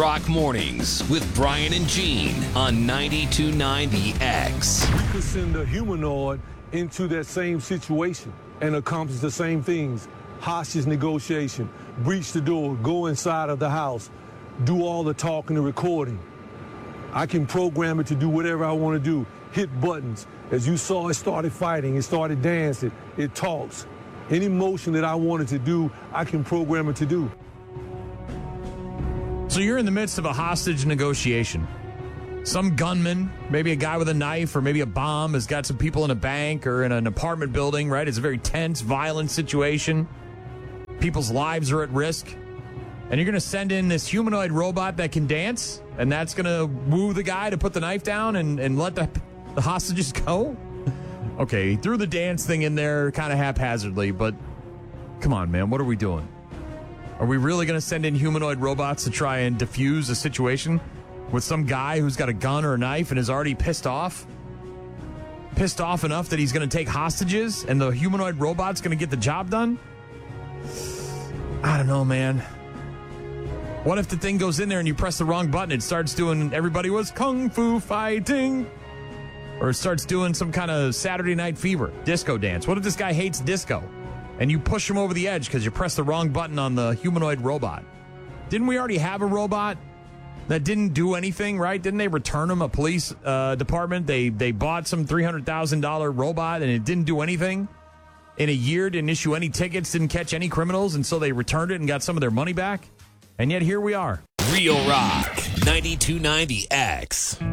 Rock Mornings with Brian and Gene on 92.9 We could send a humanoid into that same situation and accomplish the same things. Hostage negotiation, breach the door, go inside of the house, do all the talking and recording. I can program it to do whatever I want to do, hit buttons. As you saw, it started fighting, it started dancing, it talks. Any motion that I wanted to do, I can program it to do. So you're in the midst of a hostage negotiation. Some gunman, maybe a guy with a knife or maybe a bomb, has got some people in a bank or in an apartment building, right? It's a very tense, violent situation. People's lives are at risk. And you're going to send in this humanoid robot that can dance, and that's going to woo the guy to put the knife down and let the hostages go? Okay, he threw the dance thing in there kind of haphazardly, but come on, man, what are we doing? Are we really going to send in humanoid robots to try and defuse a situation with some guy who's got a gun or a knife and is already pissed off? Pissed off enough that he's going to take hostages and the humanoid robot's going to get the job done? I don't know, man. What if the thing goes in there and you press the wrong button? It starts doing everybody was kung fu fighting. Or it starts doing some kind of Saturday Night Fever, disco dance. What if this guy hates disco? And you push him over the edge because you pressed the wrong button on the humanoid robot. Didn't we already have a robot that didn't do anything, right? Didn't they return him a police department? They bought some $300,000 robot and it didn't do anything. In a year, didn't issue any tickets, didn't catch any criminals, and so they returned it and got some of their money back. And yet here we are. Real Rock 92.9 X.